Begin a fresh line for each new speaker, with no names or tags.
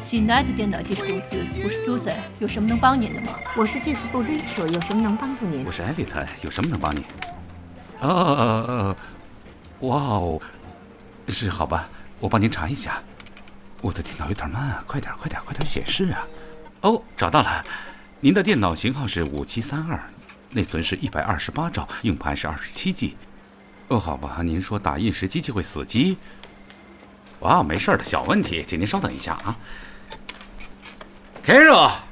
喜奈的电脑技术公司，我是 Susan， 有什么能帮您的吗？
我是技术部 Rachel， 有什么能帮助您？
我是 Elliot， 有什么能帮你？哇哦，是好吧，我帮您查一下。我的电脑有点慢啊，快点显示啊！哦，找到了，您的电脑型号是5732，内存是128兆，硬盘是27G。哦，好吧，您说打印时机器会死机？哇，没事的，小问题，请您稍等一下啊。Carol。